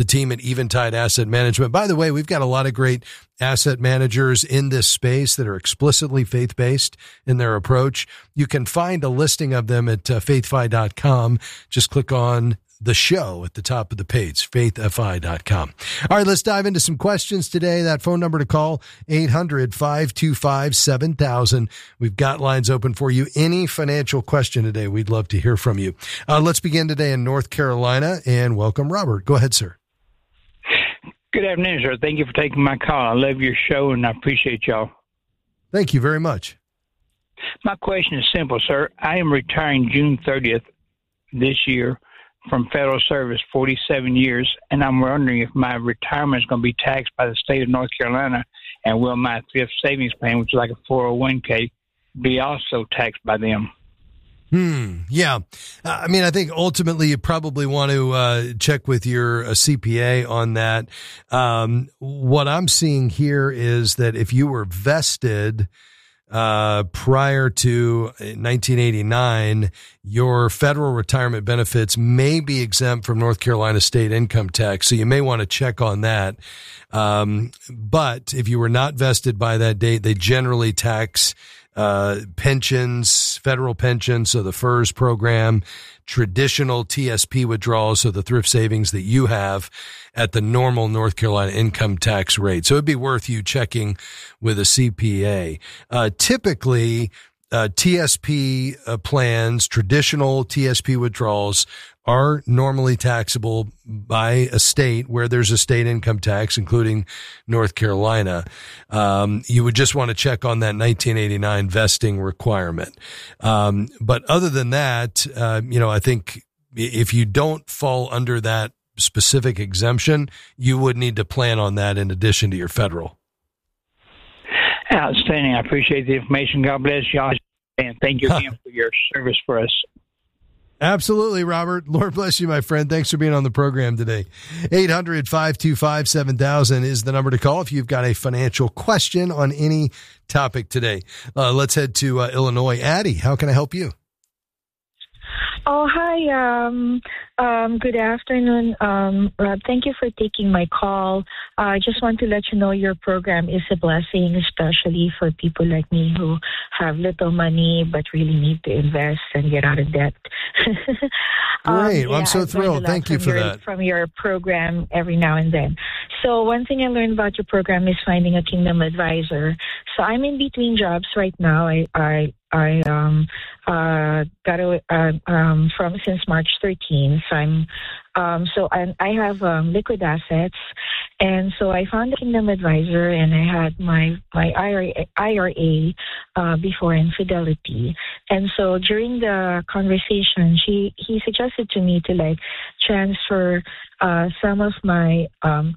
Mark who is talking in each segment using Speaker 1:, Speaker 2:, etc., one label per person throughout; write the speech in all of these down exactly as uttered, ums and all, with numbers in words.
Speaker 1: the team at Eventide Asset Management. By the way, we've got a lot of great asset managers in this space that are explicitly faith-based in their approach. You can find a listing of them at uh, faith fi dot com. Just click on the show at the top of the page, faith fi dot com. All right, let's dive into some questions today. That phone number to call, eight hundred, five two five, seven thousand. We've got lines open for you. Any financial question today, we'd love to hear from you. Uh, let's begin today in North Carolina, and welcome, Robert. Go ahead, sir.
Speaker 2: Good afternoon, sir. Thank you for taking my call. I love your show, and I appreciate y'all.
Speaker 1: Thank you very much.
Speaker 2: My question is simple, sir. I am retiring June thirtieth this year from federal service, forty-seven years, and I'm wondering if my retirement is going to be taxed by the state of North Carolina, and will my thrift savings plan, which is like a four oh one k, be also taxed by them?
Speaker 1: Hmm. Yeah. Uh, I mean, I think ultimately you probably want to uh, check with your uh, C P A on that. Um, what I'm seeing here is that if you were vested Uh, prior to nineteen eighty-nine, your federal retirement benefits may be exempt from North Carolina state income tax. So you may want to check on that. Um, but if you were not vested by that date, they generally tax uh, pensions, federal pensions, so the F E R S program, traditional T S P withdrawals, so the thrift savings that you have, at the normal North Carolina income tax rate. So it'd be worth you checking with a C P A. Uh, typically, uh, T S P uh, plans, traditional T S P withdrawals, are normally taxable by a state where there's a state income tax, including North Carolina. Um, you would just want to check on that nineteen eighty-nine vesting requirement. Um, but other than that, uh, you know, I think if you don't fall under that specific exemption, you would need to plan on that in addition to your federal.
Speaker 2: Outstanding. I appreciate the information. God bless y'all. And thank you again for your service for us.
Speaker 1: Absolutely, Robert. Lord bless you, my friend. Thanks for being on the program today. eight hundred, five two five, seven thousand is the number to call if you've got a financial question on any topic today. Uh, let's head to uh, Illinois. Addie, how can I help you?
Speaker 3: Oh, hi. Um, um, good afternoon. Um, Rob, thank you for taking my call. Uh, I just want to let you know your program is a blessing, especially for people like me who have little money but really need to invest and get out of debt. um,
Speaker 1: Great. Well,
Speaker 3: yeah,
Speaker 1: I'm so
Speaker 3: I've
Speaker 1: thrilled. Thank you for
Speaker 3: your,
Speaker 1: that.
Speaker 3: From your program every now and then. So one thing I learned about your program is finding a Kingdom advisor. So I'm in between jobs right now. I, I I um uh got a, uh, um from since March thirteenth. So I'm um so I I have um, liquid assets, and so I found a Kingdom advisor, and I had my my I R A, I R A uh, before in Fidelity, and so during the conversation, she he suggested to me to like transfer uh some of my um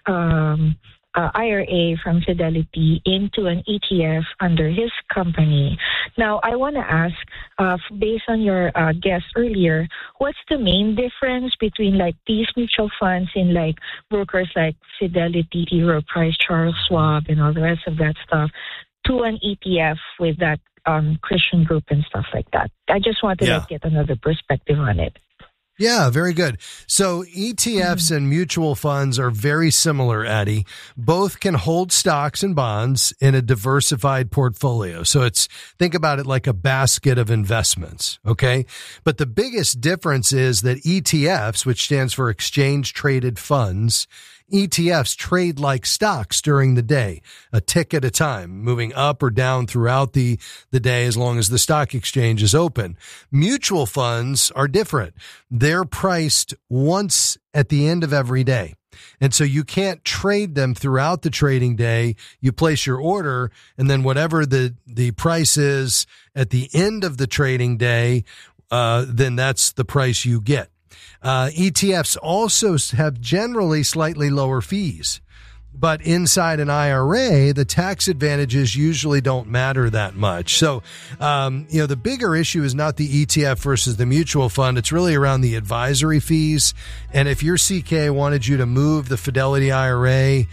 Speaker 3: um. Uh, I R A from Fidelity into an E T F under his company. Now, I want to ask, uh, based on your uh, guest earlier, what's the main difference between like these mutual funds in like brokers like Fidelity, T. Rowe Price, Charles Schwab, and all the rest of that stuff, to an E T F with that um, Christian group and stuff like that? I just want to
Speaker 1: yeah.
Speaker 3: like, get another perspective on it.
Speaker 1: Yeah, very good. So E T Fs mm-hmm. and mutual funds are very similar, Addie. Both can hold stocks and bonds in a diversified portfolio. So it's, think about it like a basket of investments, okay? But the biggest difference is that E T Fs, which stands for exchange traded funds, E T Fs trade like stocks during the day, a tick at a time, moving up or down throughout the, the day as long as the stock exchange is open. Mutual funds are different. They're priced once at the end of every day. And so you can't trade them throughout the trading day. You place your order, and then whatever the, the price is at the end of the trading day, uh, then that's the price you get. Uh, E T Fs also have generally slightly lower fees, but inside an I R A, the tax advantages usually don't matter that much. So, um, you know, the bigger issue is not the E T F versus the mutual fund. It's really around the advisory fees. And if your C K wanted you to move the Fidelity I R A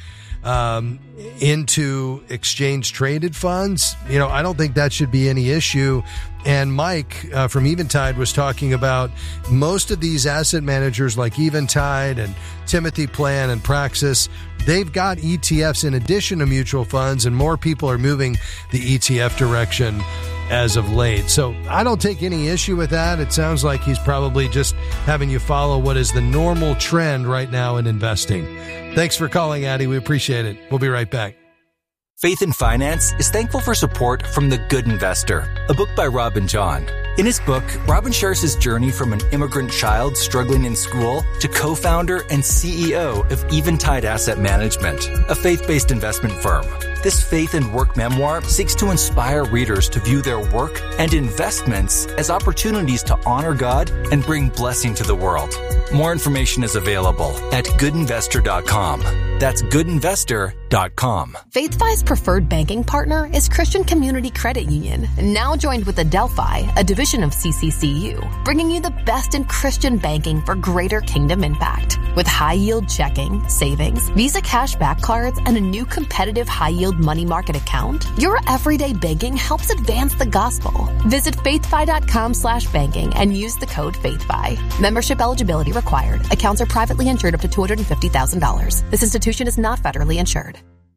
Speaker 1: um, into exchange traded funds, you know, I don't think that should be any issue. And Mike uh, from Eventide was talking about most of these asset managers like Eventide and Timothy Plan and Praxis, they've got E T Fs in addition to mutual funds, and more people are moving the E T F direction as of late. So I don't take any issue with that. It sounds like he's probably just having you follow what is the normal trend right now in investing. Thanks for calling, Addie. We appreciate it. We'll be right back.
Speaker 4: Faith in Finance is thankful for support from The Good Investor, a book by Robin John. In his book, Robin shares his journey from an immigrant child struggling in school to co-founder and C E O of Eventide Asset Management, a faith-based investment firm. This faith and work memoir seeks to inspire readers to view their work and investments as opportunities to honor God and bring blessing to the world. More information is available at good investor dot com. That's good investor dot com.
Speaker 5: FaithFi's preferred banking partner is Christian Community Credit Union, now joined with Adelphi, a division of C C C U, bringing you the best in Christian banking for greater kingdom impact. With high-yield checking, savings, Visa cashback cards, and a new competitive high-yield money market account, your everyday banking helps advance the gospel. Visit faithfi.com slash banking and use the code FaithFi. Membership eligibility required. Accounts are privately insured up to two hundred fifty thousand dollars. This institution is not federally insured.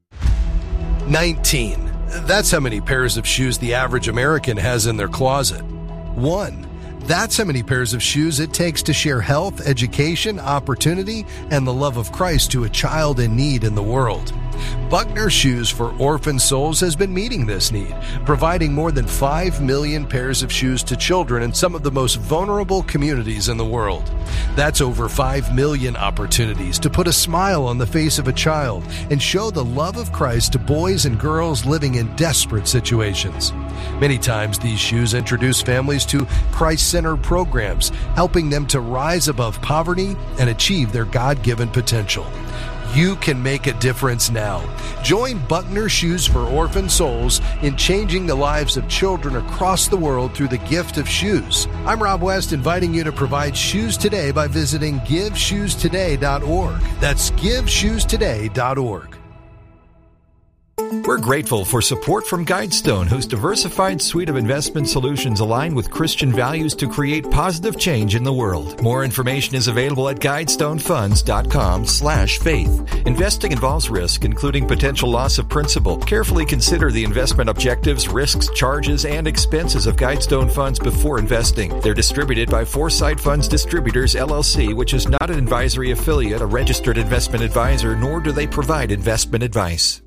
Speaker 1: nineteen. That's how many pairs of shoes the average American has in their closet. One. That's how many pairs of shoes it takes to share health, education, opportunity, and the love of Christ to a child in need in the world. Buckner Shoes for Orphan Souls has been meeting this need, providing more than five million pairs of shoes to children in some of the most vulnerable communities in the world. That's over five million opportunities to put a smile on the face of a child and show the love of Christ to boys and girls living in desperate situations. Many times these shoes introduce families to Christ-centered programs, helping them to rise above poverty and achieve their God-given potential. You can make a difference now. Join Buckner Shoes for Orphan Souls in changing the lives of children across the world through the gift of shoes. I'm Rob West, inviting you to provide shoes today by visiting give shoes today dot org. That's give shoes today dot org.
Speaker 6: We're grateful for support from Guidestone, whose diversified suite of investment solutions align with Christian values to create positive change in the world. More information is available at guidestonefunds.com slash faith. Investing involves risk, including potential loss of principal. Carefully consider the investment objectives, risks, charges, and expenses of Guidestone Funds before investing. They're distributed by Foresight Funds Distributors, L L C, which is not an advisory affiliate, a registered investment advisor, nor do they provide investment advice.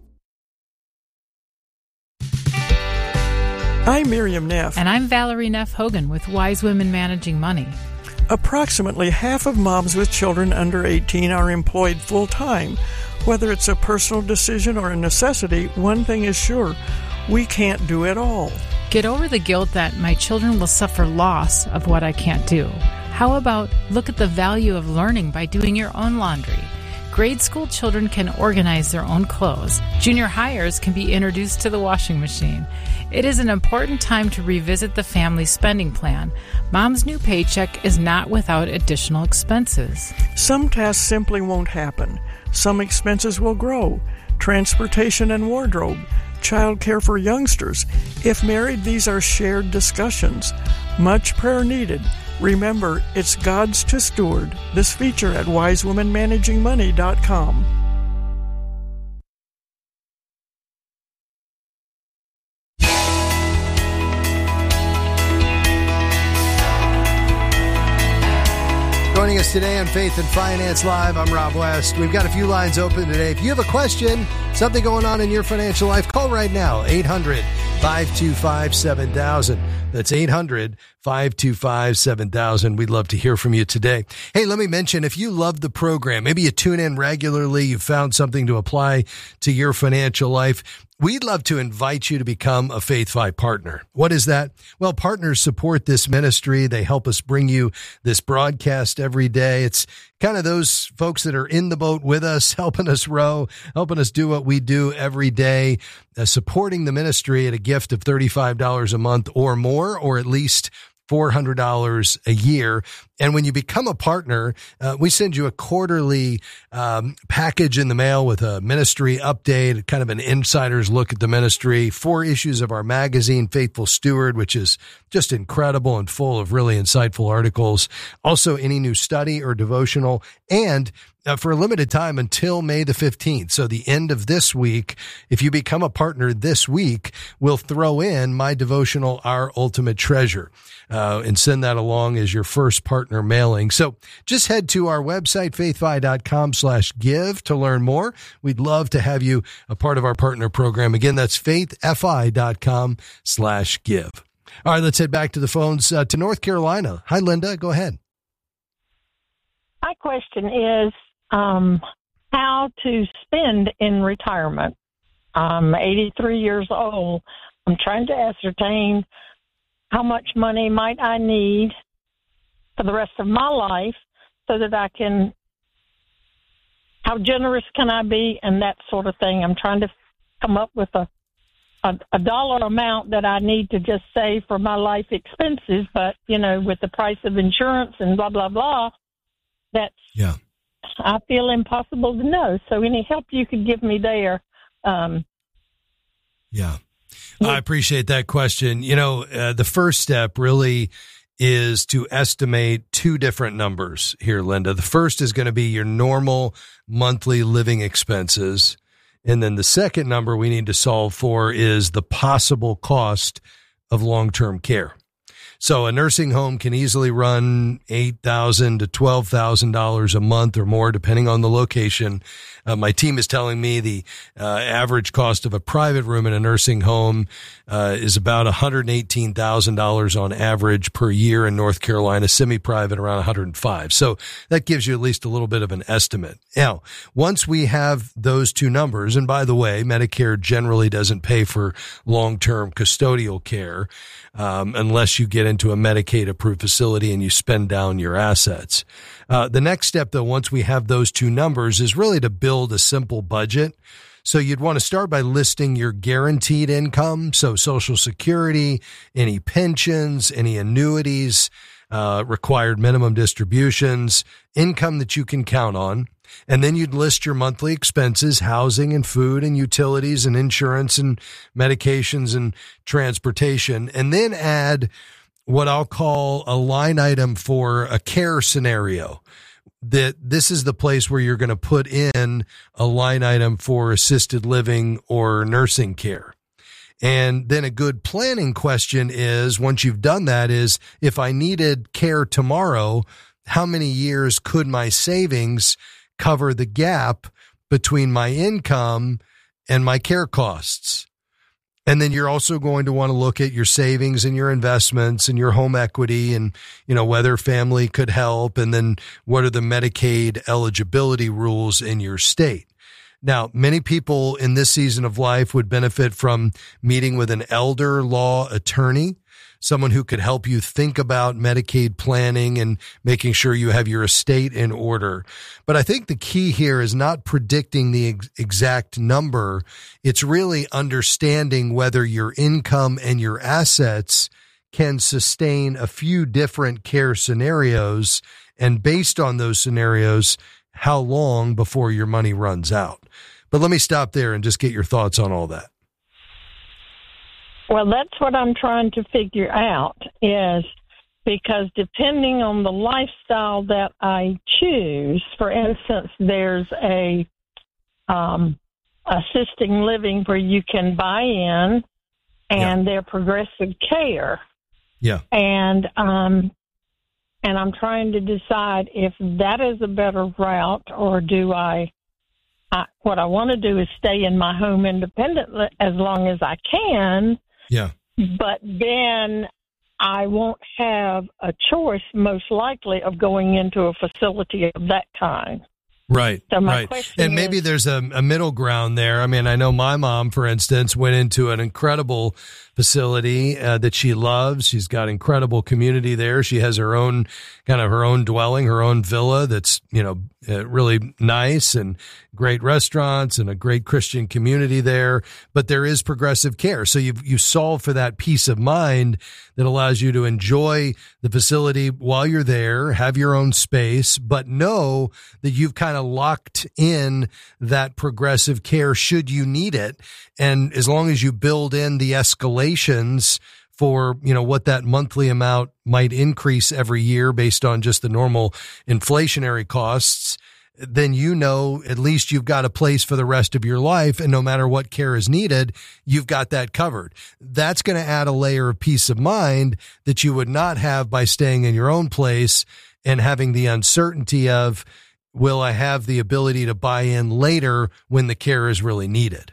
Speaker 7: I'm Miriam Neff.
Speaker 8: And I'm Valerie Neff Hogan with Wise Women Managing Money.
Speaker 7: Approximately half of moms with children under eighteen are employed full-time. Whether it's a personal decision or a necessity, one thing is sure, we can't do it all.
Speaker 8: Get over the guilt that my children will suffer loss of what I can't do. How about look at the value of learning by doing your own laundry? Grade school children can organize their own clothes. Junior hires can be introduced to the washing machine. It is an important time to revisit the family spending plan. Mom's new paycheck is not without additional expenses.
Speaker 7: Some tasks simply won't happen. Some expenses will grow. Transportation and wardrobe, child care for youngsters. If married, these are shared discussions. Much prayer needed. Remember, it's God's to steward. This feature at wise women managing money dot com.
Speaker 1: Joining us today on Faith and Finance Live, I'm Rob West. We've got a few lines open today. If you have a question, something going on in your financial life, call right now, eight hundred, five two five, seven thousand. That's eight hundred, five two five, seven thousand. We'd love to hear from you today. Hey, let me mention, if you love the program, maybe you tune in regularly, you found something to apply to your financial life, we'd love to invite you to become a FaithFi partner. What is that? Well, partners support this ministry. They help us bring you this broadcast every day. It's kind of those folks that are in the boat with us, helping us row, helping us do what we do every day, uh, supporting the ministry at a gift of thirty-five dollars a month or more, or at least four hundred dollars a year. And when you become a partner, uh, we send you a quarterly um, package in the mail with a ministry update, kind of an insider's look at the ministry, four issues of our magazine, Faithful Steward, which is just incredible and full of really insightful articles. Also, any new study or devotional, and Uh, for a limited time until May the fifteenth. So the end of this week, if you become a partner this week, we'll throw in my devotional, Our Ultimate Treasure, uh, and send that along as your first partner mailing. So just head to our website, faithfi.com slash give to learn more. We'd love to have you a part of our partner program. Again, that's faithfi.com slash give. All right, let's head back to the phones uh, to North Carolina. Hi, Linda. Go ahead.
Speaker 9: My question is, Um, how to spend in retirement. I'm eighty-three years old. I'm trying to ascertain how much money might I need for the rest of my life so that I can, how generous can I be, and that sort of thing. I'm trying to come up with a, a, a dollar amount that I need to just save for my life expenses, but, you know, with the price of insurance and blah, blah, blah, that's,
Speaker 1: yeah.
Speaker 9: I feel impossible to know. So any help you could give me there. Um,
Speaker 1: yeah. I appreciate that question. You know, uh, the first step really is to estimate two different numbers here, Linda. The first is going to be your normal monthly living expenses. And then the second number we need to solve for is the possible cost of long-term care. So a nursing home can easily run eight thousand dollars to twelve thousand dollars a month or more, depending on the location. Uh, my team is telling me the uh, average cost of a private room in a nursing home uh, is about one hundred eighteen thousand dollars on average per year in North Carolina, semi-private around one hundred five. So that gives you at least a little bit of an estimate. Now, once we have those two numbers, and by the way, Medicare generally doesn't pay for long-term custodial care um, unless you get into a Medicaid-approved facility and you spend down your assets. Uh, the next step, though, once we have those two numbers, is really to build a simple budget. So you'd want to start by listing your guaranteed income, so Social Security, any pensions, any annuities, uh, required minimum distributions, income that you can count on. And then you'd list your monthly expenses, housing and food and utilities and insurance and medications and transportation, and then add what I'll call a line item for a care scenario. That this is the place where you're going to put in a line item for assisted living or nursing care. And then a good planning question is, once you've done that, is if I needed care tomorrow, how many years could my savings cover the gap between my income and my care costs? And then you're also going to want to look at your savings and your investments and your home equity and, you know, whether family could help. And then what are the Medicaid eligibility rules in your state? Now, many people in this season of life would benefit from meeting with an elder law attorney, someone who could help you think about Medicaid planning and making sure you have your estate in order. But I think the key here is not predicting the ex- exact number. It's really understanding whether your income and your assets can sustain a few different care scenarios, and based on those scenarios, how long before your money runs out. But let me stop there and just get your thoughts on all that.
Speaker 9: Well, that's what I'm trying to figure out, is because depending on the lifestyle that I choose, for instance, there's a um, assisting living where you can buy in, and yeah. they're progressive care.
Speaker 1: Yeah.
Speaker 9: And um, and I'm trying to decide if that is a better route, or do I, I what I want to do is stay in my home independently as long as I can.
Speaker 1: Yeah.
Speaker 9: But then I won't have a choice, most likely, of going into a facility of that kind.
Speaker 1: Right,
Speaker 9: So my
Speaker 1: right.
Speaker 9: question
Speaker 1: And maybe
Speaker 9: is-
Speaker 1: there's a, a middle ground there. I mean, I know my mom, for instance, went into an incredible facility uh, that she loves. She's got incredible community there. She has her own kind of her own dwelling, her own villa that's, you know, uh, really nice and great restaurants and a great Christian community there. But there is progressive care. So you you solve for that peace of mind that allows you to enjoy the facility while you're there, have your own space, but know that you've kind of locked in that progressive care should you need it. And as long as you build in the escalations for, you know, what that monthly amount might increase every year based on just the normal inflationary costs, then you know at least you've got a place for the rest of your life, and no matter what care is needed, you've got that covered. That's going to add a layer of peace of mind that you would not have by staying in your own place and having the uncertainty of, will I have the ability to buy in later when the care is really needed?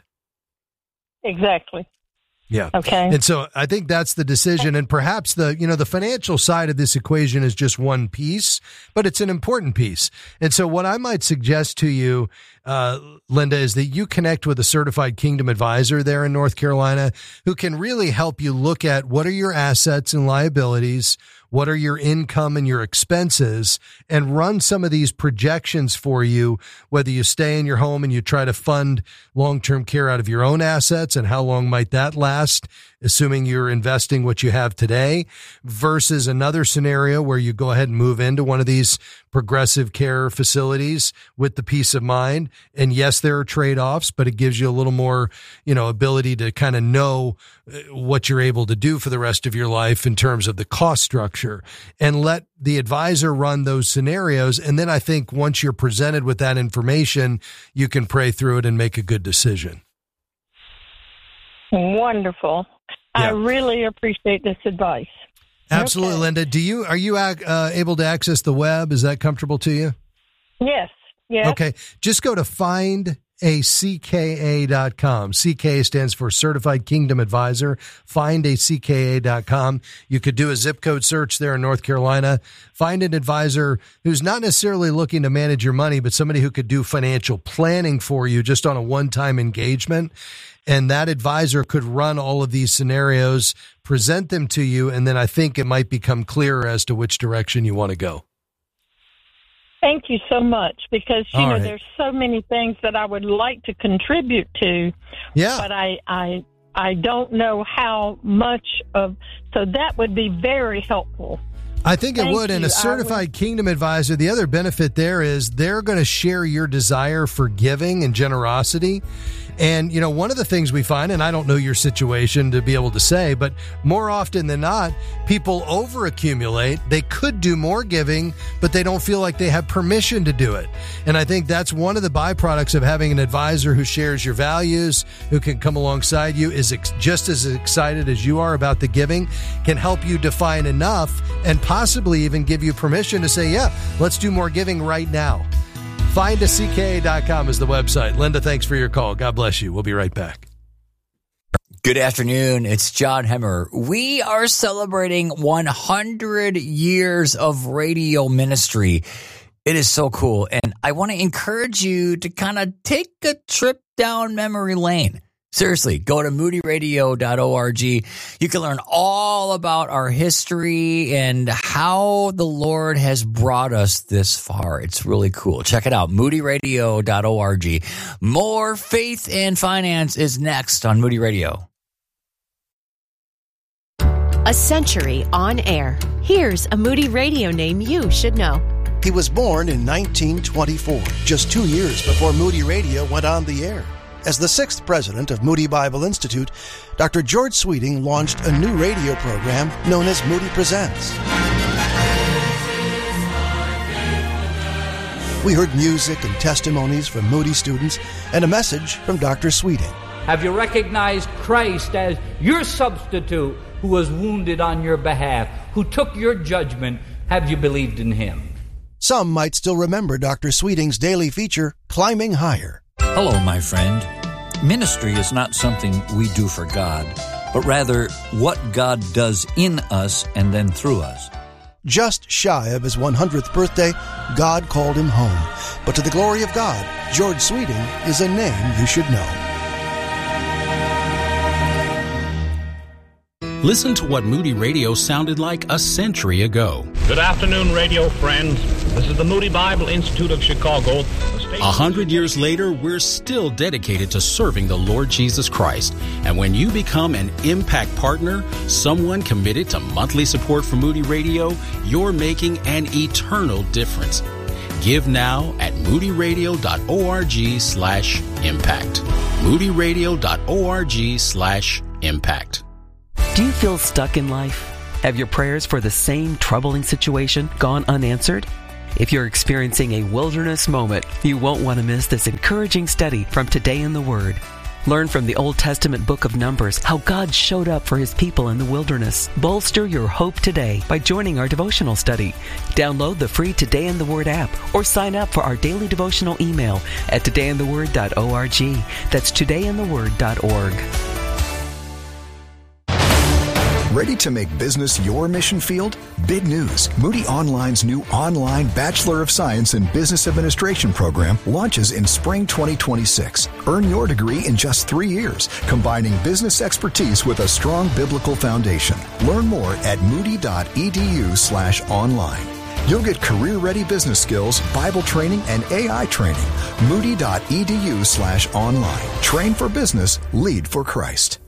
Speaker 9: Exactly.
Speaker 1: Yeah.
Speaker 9: Okay.
Speaker 1: And so I think that's the decision. And perhaps the, you know, the financial side of this equation is just one piece, but it's an important piece. And so what I might suggest to you, uh, Linda, is that you connect with a certified Kingdom advisor there in North Carolina who can really help you look at what are your assets and liabilities, what are your income and your expenses, and run some of these projections for you, whether you stay in your home and you try to fund long-term care out of your own assets and how long might that last, assuming you're investing what you have today, versus another scenario where you go ahead and move into one of these progressive care facilities with the peace of mind. And yes, there are trade-offs, but it gives you a little more, you know, ability to kind of know what you're able to do for the rest of your life in terms of the cost structure, and let the advisor run those scenarios. And then I think once you're presented with that information, you can pray through it and make a good decision.
Speaker 9: Wonderful. I
Speaker 1: Yeah.
Speaker 9: really appreciate this advice.
Speaker 1: Absolutely,
Speaker 9: Okay.
Speaker 1: Linda. Do you, are you uh, able to access the web? Is that comfortable to you?
Speaker 9: Yes. Yes.
Speaker 1: Okay. Just go to find a C K A dot com. C K A stands for Certified Kingdom Advisor. find a C K A dot com. You could do a zip code search there in North Carolina. Find an advisor who's not necessarily looking to manage your money, but somebody who could do financial planning for you just on a one-time engagement. And that advisor could run all of these scenarios, present them to you, and then I think it might become clearer as to which direction you want to go.
Speaker 9: Thank you so much, because, you
Speaker 1: All
Speaker 9: know,
Speaker 1: right.
Speaker 9: there's so many things that I would like to contribute to,
Speaker 1: Yeah.
Speaker 9: but I, I, I don't know how much of, so that would be very helpful.
Speaker 1: I think it
Speaker 9: Thank
Speaker 1: would. And
Speaker 9: you.
Speaker 1: a
Speaker 9: I
Speaker 1: certified Kingdom advisor, the other benefit there is they're going to share your desire for giving and generosity. And, you know, one of the things we find, and I don't know your situation to be able to say, but more often than not, people overaccumulate. They could do more giving, but they don't feel like they have permission to do it. And I think that's one of the byproducts of having an advisor who shares your values, who can come alongside you, is ex- just as excited as you are about the giving, can help you define enough and possibly even give you permission to say, yeah, let's do more giving right now. find a C K A dot com is the website. Linda, thanks for your call. God bless you. We'll be right back.
Speaker 10: Good afternoon. It's John Hemmer. We are celebrating one hundred years of radio ministry. It is so cool. And I want to encourage you to kind of take a trip down memory lane. Seriously, go to moody radio dot org. You can learn all about our history and how the Lord has brought us this far. It's really cool. Check it out, moody radio dot org. More faith and finance is next on Moody Radio.
Speaker 11: A century on air. Here's a Moody Radio name you should know.
Speaker 12: He was born in nineteen twenty-four, just two years before Moody Radio went on the air. As the sixth president of Moody Bible Institute, Doctor George Sweeting launched a new radio program known as Moody Presents. We heard music and testimonies from Moody students and a message from Doctor Sweeting.
Speaker 13: Have you recognized Christ as your substitute who was wounded on your behalf, who took your judgment? Have you believed in him?
Speaker 12: Some might still remember Doctor Sweeting's daily feature, Climbing Higher.
Speaker 14: Hello, my friend. Ministry is not something we do for God, but rather what God does in us and then through us.
Speaker 12: Just shy of his one hundredth birthday, God called him home. But to the glory of God, George Sweeting is a name you should know.
Speaker 15: Listen to what Moody Radio sounded like a century ago.
Speaker 16: Good afternoon, radio friends. This is the Moody Bible Institute of Chicago.
Speaker 15: A hundred years later, we're still dedicated to serving the Lord Jesus Christ. And when you become an Impact Partner, someone committed to monthly support for Moody Radio, you're making an eternal difference. Give now at moodyradio.org slash impact. moodyradio.org slash impact.
Speaker 17: Do you feel stuck in life? Have your prayers for the same troubling situation gone unanswered? If you're experiencing a wilderness moment, you won't want to miss this encouraging study from Today in the Word. Learn from the Old Testament book of Numbers how God showed up for his people in the wilderness. Bolster your hope today by joining our devotional study. Download the free Today in the Word app or sign up for our daily devotional email at today in the word dot org. That's today in the word dot org.
Speaker 18: Ready to make business your mission field? Big news. Moody Online's new online Bachelor of Science in Business Administration program launches in spring twenty twenty-six. Earn your degree in just three years, combining business expertise with a strong biblical foundation. Learn more at moody.edu slash online. You'll get career-ready business skills, Bible training, and A I training. Moody.edu slash online. Train for business, lead for Christ.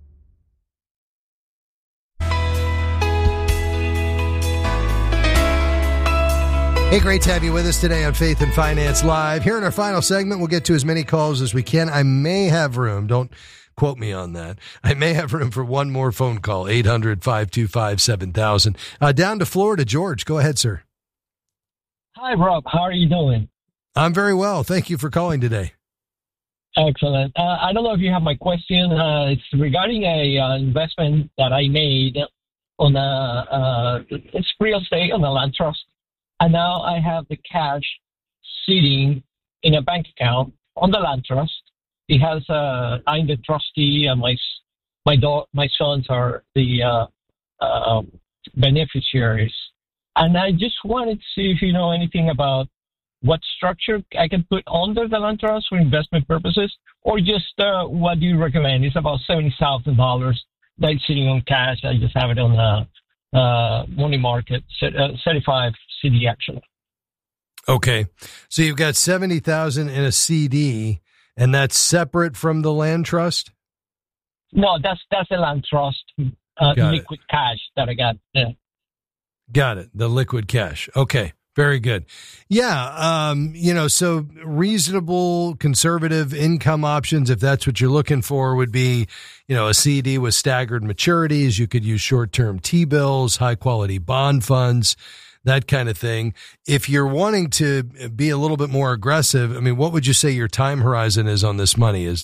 Speaker 1: Hey, great to have you with us today on Faith and Finance Live. Here in our final segment, we'll get to as many calls as we can. I may have room. Don't quote me on that. I may have room for one more phone call, eight hundred, five two five, seven thousand. Uh, down to Florida, George. Go ahead, sir.
Speaker 19: Hi, Rob. How are you doing?
Speaker 1: I'm very well. Thank you for calling today.
Speaker 19: Excellent. Uh, I don't know if you have my question. Uh, it's regarding a uh, investment that I made on a, uh, it's real estate on a land trust. And now I have the cash sitting in a bank account on the land trust. It has, uh, I'm the trustee, and my my daughter, my sons are the uh, uh, beneficiaries. And I just wanted to see if you know anything about what structure I can put under the land trust for investment purposes, or just uh, what do you recommend? It's about seventy thousand dollars that's sitting on cash. I just have it on the uh, money market, uh, certified C D actually.
Speaker 1: Okay. So you've got seventy thousand in a C D, and that's separate from the land trust?
Speaker 19: No, that's that's a land trust, uh, liquid it. cash that I got. Yeah.
Speaker 1: Got it. The liquid cash. Okay. Very good. Yeah. Um, you know, so reasonable conservative income options, if that's what you're looking for, would be, you know, a C D with staggered maturities. You could use short-term T-bills, high-quality bond funds, that kind of thing. If you're wanting to be a little bit more aggressive, I mean, what would you say your time horizon is on this money? Is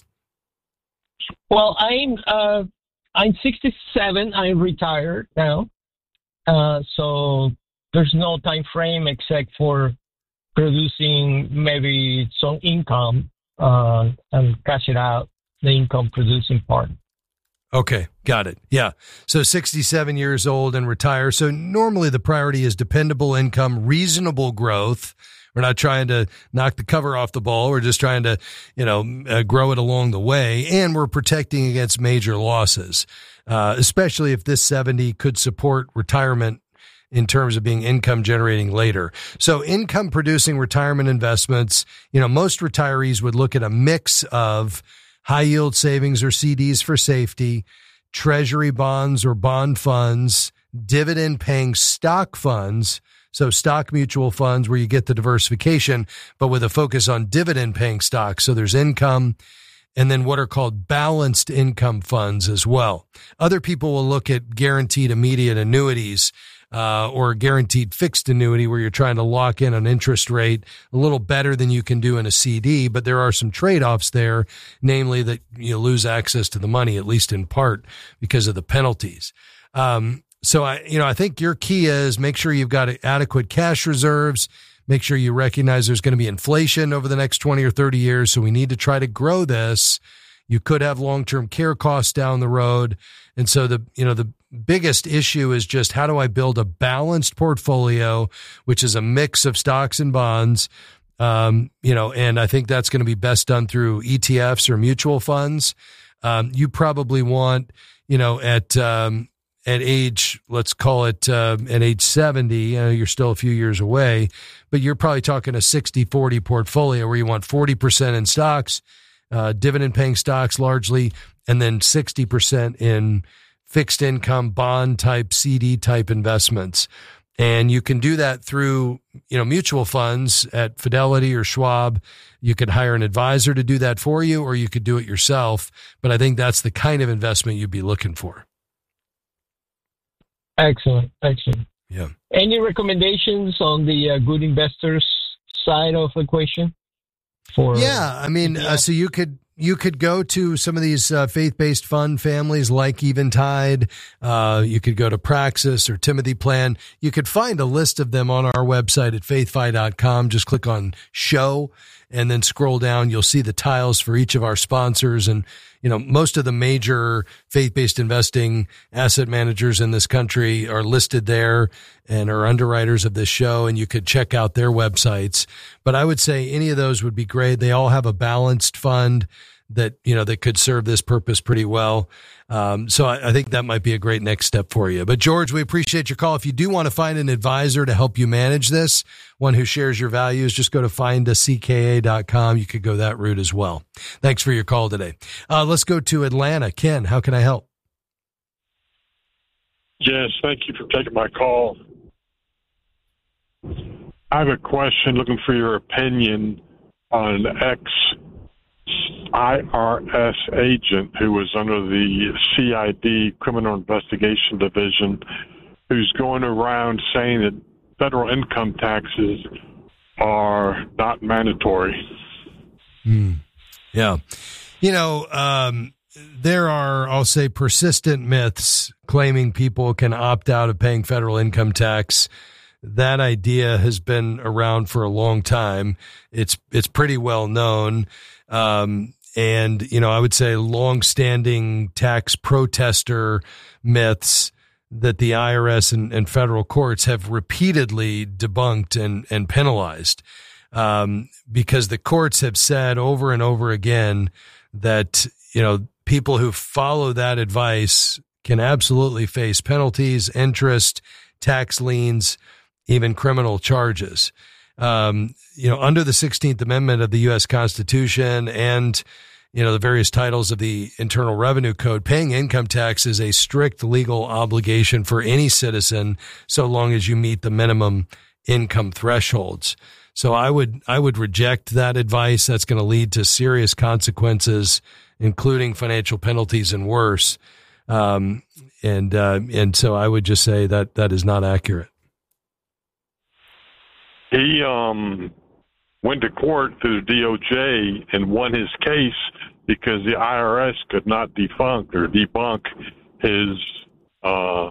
Speaker 19: Well, I'm, uh, I'm sixty-seven. I'm retired now. Uh, so there's no time frame except for producing maybe some income uh, and cash it out, the income producing part.
Speaker 1: Okay, got it. Yeah. So sixty-seven years old and retire. So normally the priority is dependable income, reasonable growth. We're not trying to knock the cover off the ball. We're just trying to, you know, uh, grow it along the way. And we're protecting against major losses, uh, especially if this seventy could support retirement in terms of being income generating later. So income producing retirement investments, you know, most retirees would look at a mix of high yield savings or C Ds for safety, treasury bonds or bond funds, dividend paying stock funds. So stock mutual funds where you get the diversification, but with a focus on dividend paying stocks. So there's income, and then what are called balanced income funds as well. Other people will look at guaranteed immediate annuities, uh, or guaranteed fixed annuity where you're trying to lock in an interest rate a little better than you can do in a C D. But there are some trade-offs there, namely that you lose access to the money, at least in part because of the penalties. Um, So I, you know, I think your key is make sure you've got adequate cash reserves. Make sure you recognize there's going to be inflation over the next twenty or thirty years. So we need to try to grow this, You could have long-term care costs down the road. And so the, you know, the biggest issue is just how do I build a balanced portfolio, which is a mix of stocks and bonds. Um, you know, and I think that's going to be best done through E T Fs or mutual funds. Um, you probably want, you know, at, um, at age, let's call it, uh, at age seventy, you know, you're still a few years away, but you're probably talking a sixty forty portfolio where you want forty percent in stocks, uh, dividend paying stocks largely, and then sixty percent in fixed income bond type C D type investments. And you can do that through, you know, mutual funds at Fidelity or Schwab. You could hire an advisor to do that for you, or you could do it yourself. But I think that's the kind of investment you'd be looking for.
Speaker 19: Excellent. Excellent.
Speaker 1: Yeah.
Speaker 19: Any recommendations on the uh, good investors side of the equation? For
Speaker 1: yeah, I mean, uh, so you could you could go to some of these uh, faith-based fund families like Eventide. Uh, you could go to Praxis or Timothy Plan. You could find a list of them on our website at faith fi dot com. Just click on show and then scroll down. You'll see the tiles for each of our sponsors. And, you know, most of the major faith-based investing asset managers in this country are listed there and are underwriters of this show. And you could check out their websites. But I would say any of those would be great. They all have a balanced fund that, you know, that could serve this purpose pretty well. Um, so I, I think that might be a great next step for you. But George, we appreciate your call. If you do want to find an advisor to help you manage this, one who shares your values, just go to find a c k a dot com. You could go that route as well. Thanks for your call today. Uh, let's go to Atlanta. Ken, how can I help?
Speaker 20: Yes, thank you for taking my call. I have a question, looking for your opinion on an ex I R S agent who was under the C I D, Criminal Investigation Division, who's going around saying that federal income taxes are not mandatory.
Speaker 1: Hmm. Yeah. You know, um, there are, I'll say, persistent myths claiming people can opt out of paying federal income tax. That idea has been around for a long time. It's, it's pretty well known. Um, and, you know, I would say longstanding tax protester myths that the I R S and, and federal courts have repeatedly debunked and, and penalized, um, because the courts have said over and over again that, you know, people who follow that advice can absolutely face penalties, interest, tax liens, even criminal charges. Um, you know, under the sixteenth Amendment of the U S Constitution and, you know, the various titles of the Internal Revenue Code, paying income tax is a strict legal obligation for any citizen so long as you meet the minimum income thresholds. So I would, I would reject that advice. That's going to lead to serious consequences, including financial penalties and worse. Um, and, uh, and so I would just say that that is not accurate.
Speaker 20: He um, went to court through the D O J and won his case because the I R S could not debunk or debunk his uh,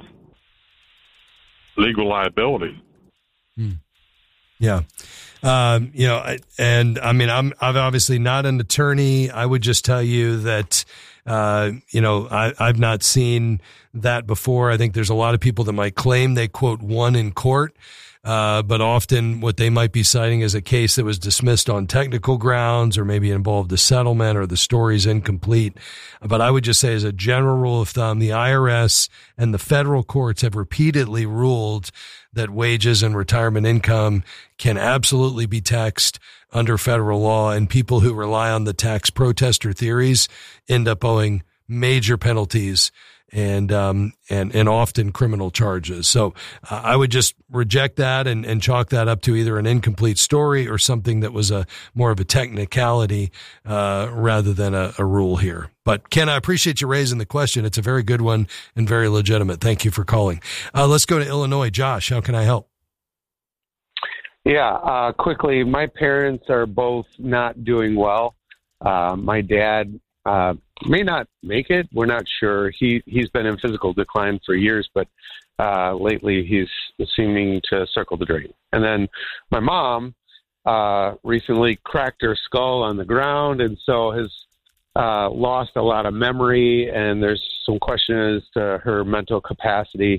Speaker 20: legal liability.
Speaker 1: Hmm. Yeah. Um, you know, and I mean, I'm, I'm obviously not an attorney. I would just tell you that, uh, you know, I, I've not seen that before. I think there's a lot of people that might claim they, quote, won in court. Uh, but often what they might be citing is a case that was dismissed on technical grounds or maybe involved a settlement or the story's incomplete. But I would just say as a general rule of thumb, the I R S and the federal courts have repeatedly ruled that wages and retirement income can absolutely be taxed under federal law, and people who rely on the tax protester theories end up owing major penalties and, um, and, and often criminal charges. So uh, I would just reject that and, and chalk that up to either an incomplete story or something that was a more of a technicality, uh, rather than a, a rule here. But Ken, I appreciate you raising the question. It's a very good one and very legitimate. Thank you for calling. Uh, let's go to Illinois. Josh, how can I help?
Speaker 21: Yeah, uh, quickly, my parents are both not doing well. Uh, my dad, uh, may not make it. We're not sure. He, he's been in physical decline for years, but uh, lately he's seeming to circle the drain. And then my mom uh, recently cracked her skull on the ground, and so has uh, lost a lot of memory, and there's some questions as to her mental capacity.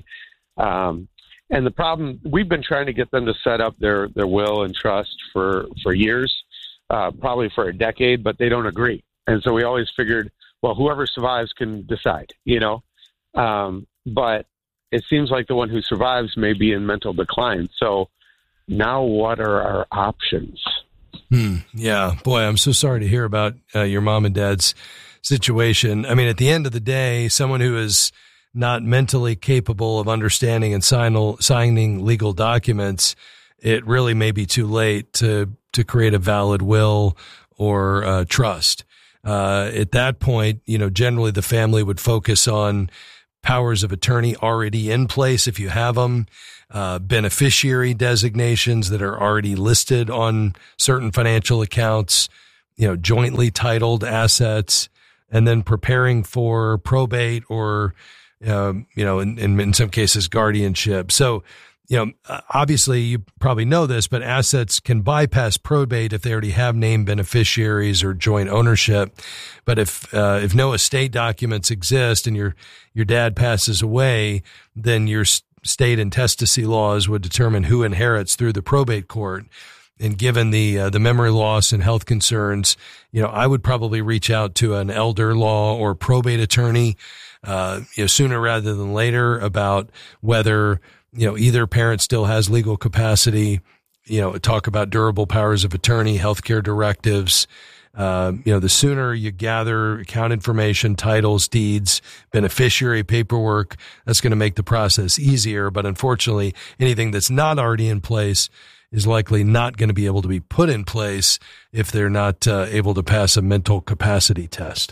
Speaker 21: Um, and the problem, we've been trying to get them to set up their, their will and trust for, for years, uh, probably for a decade, but they don't agree. And so we always figured, well, whoever survives can decide, you know. Um, but it seems like the one who survives may be in mental decline. So now what are our options?
Speaker 1: Hmm. Yeah. Boy, I'm so sorry to hear about uh, your mom and dad's situation. I mean, at the end of the day, someone who is not mentally capable of understanding and sign, signing legal documents, it really may be too late to, to create a valid will or uh, trust. Uh, at that point, you know, generally the family would focus on powers of attorney already in place, if you have them, uh, beneficiary designations that are already listed on certain financial accounts, you know, jointly titled assets, and then preparing for probate or, um, you know, in, in, in some cases, guardianship. So, you know, obviously you probably know this, but assets can bypass probate if they already have named beneficiaries or joint ownership. But if, uh, if no estate documents exist and your, your dad passes away, then your state intestacy laws would determine who inherits through the probate court. And given the, uh, the memory loss and health concerns, you know, I would probably reach out to an elder law or probate attorney, uh, you know, sooner rather than later about whether, you know, either parent still has legal capacity, you know, talk about durable powers of attorney, healthcare directives. Uh, you know, the sooner you gather account information, titles, deeds, beneficiary paperwork, that's going to make the process easier. But unfortunately, anything that's not already in place is likely not going to be able to be put in place if they're not uh, able to pass a mental capacity test.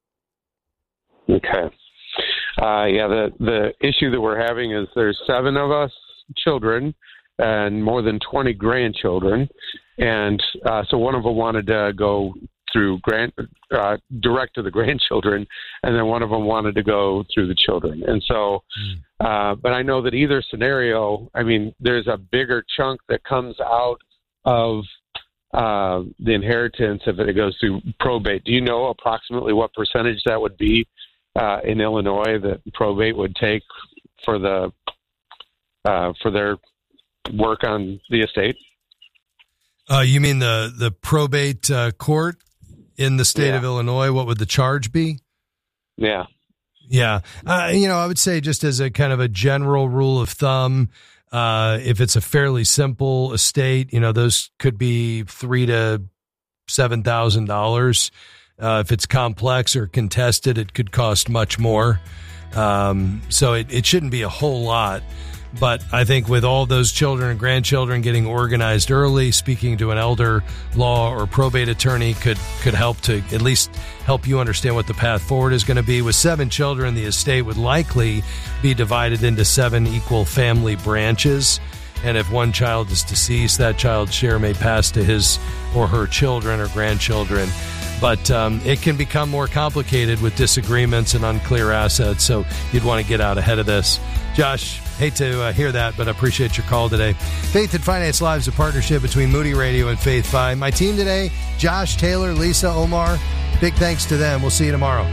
Speaker 21: Okay. Uh, yeah, the, the issue that we're having is there's seven of us children and more than twenty grandchildren. And uh, so one of them wanted to go through grand, uh, direct to the grandchildren, and then one of them wanted to go through the children. And so, uh, but I know that either scenario, I mean, there's a bigger chunk that comes out of uh, the inheritance if it goes through probate. Do you know approximately what percentage that would be uh, in Illinois that probate would take for the uh, for their work on the estate?
Speaker 1: Uh, you mean the, the probate uh, court in the state
Speaker 21: yeah.
Speaker 1: of Illinois? What would the charge be?
Speaker 21: Yeah.
Speaker 1: Yeah. Uh, you know, I would say just as a kind of a general rule of thumb, uh, if it's a fairly simple estate, you know, those could be three to seven thousand dollars. Uh, if it's complex or contested, it could cost much more. Um, so it, it shouldn't be a whole lot. But I think with all those children and grandchildren getting organized early, speaking to an elder law or probate attorney could, could help to at least help you understand what the path forward is going to be. With seven children, the estate would likely be divided into seven equal family branches. And if one child is deceased, that child's share may pass to his or her children or grandchildren. But um, it can become more complicated with disagreements and unclear assets, so you'd want to get out ahead of this. Josh, hate to uh, hear that, but I appreciate your call today. Faith and Finance Live is a partnership between Moody Radio and Faith Five. My team today, Josh, Taylor, Lisa, Omar, big thanks to them. We'll see you tomorrow.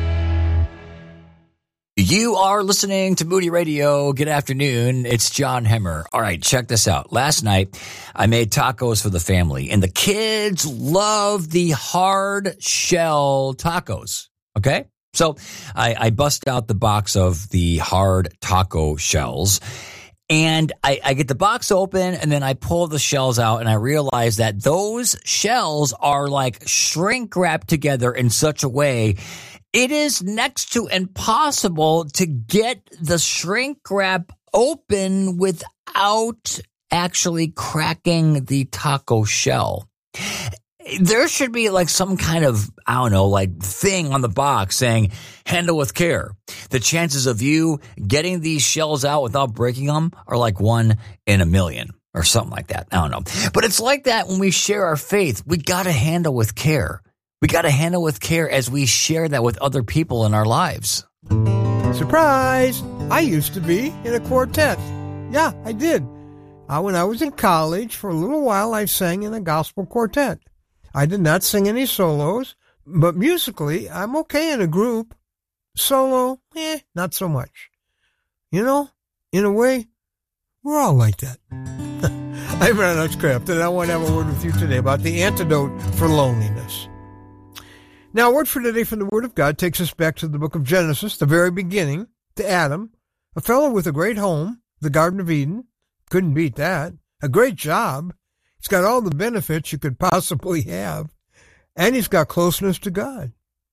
Speaker 10: You are listening to Moody Radio. Good afternoon. It's John Hemmer. All right, check this out. Last night, I made tacos for the family, and the kids love the hard shell tacos. Okay? So I, I bust out the box of the hard taco shells, and I, I get the box open, and then I pull the shells out, and I realize that those shells are like shrink wrapped together in such a way it is next to impossible to get the shrink wrap open without actually cracking the taco shell. There should be like some kind of, I don't know, like thing on the box saying, handle with care. The chances of you getting these shells out without breaking them are like one in a million or something like that. I don't know. But it's like that when we share our faith. We got to handle with care. We got to handle with care as we share that with other people in our lives.
Speaker 2: Surprise! I used to be in a quartet. Yeah, I did. Uh, when I was in college, for a little while, I sang in a gospel quartet. I did not sing any solos, But musically, I'm okay in a group. Solo, eh, not so much. You know, in a way, we're all like that. I'm Ron Hutchcraft, and I want to have a word with you today about the antidote for loneliness. Now, a word for today from the Word of God takes us back to the book of Genesis, the very beginning, to Adam, a fellow with a great home, the Garden of Eden. Couldn't beat that. A great job. He's got all the benefits you could possibly have, and he's got closeness to God.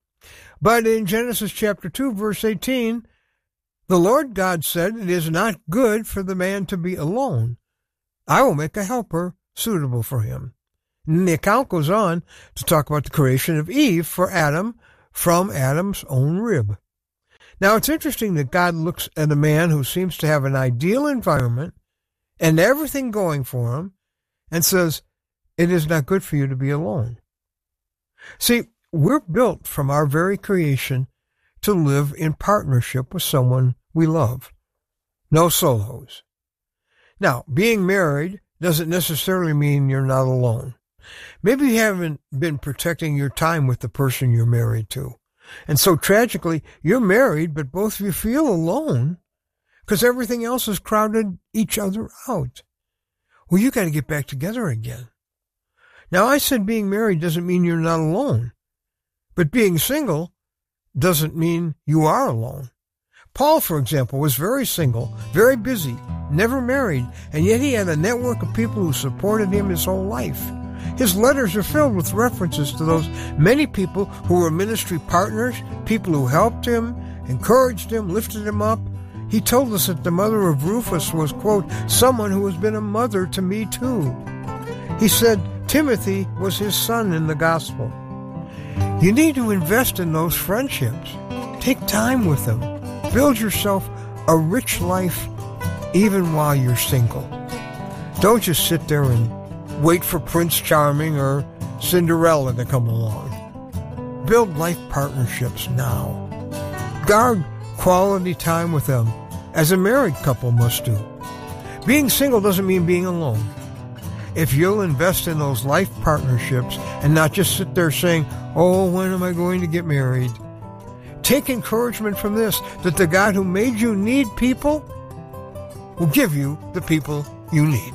Speaker 2: But in Genesis chapter two, verse eighteen, the Lord God said, "It is not good for the man to be alone. I will make a helper suitable for him." And the account goes on to talk about the creation of Eve for Adam from Adam's own rib. Now, it's interesting that God looks at a man who seems to have an ideal environment and everything going for him and says, "It is not good for you to be alone." See, we're built from our very creation to live in partnership with someone we love. No solos. Now, being married doesn't necessarily mean you're not alone. Maybe you haven't been protecting your time with the person you're married to. And so tragically, you're married, but both of you feel alone because everything else has crowded each other out. Well, you got to get back together again. Now, I said being married doesn't mean you're not alone, but being single doesn't mean you are alone. Paul, for example, was very single, very busy, never married, and yet he had a network of people who supported him his whole life. His letters are filled with references to those many people who were ministry partners, people who helped him, encouraged him, lifted him up. He told us that the mother of Rufus was, quote, someone who has been a mother to me too. He said Timothy was his son in the gospel. You need to invest in those friendships. Take time with them. Build yourself a rich life even while you're single. Don't just sit there and wait for Prince Charming or Cinderella to come along. Build life partnerships now. Guard quality time with them, as a married couple must do. Being single doesn't mean being alone. If you'll invest in those life partnerships and not just sit there saying, "Oh, when am I going to get married?" Take encouragement from this, that the God who made you need people will give you the people you need.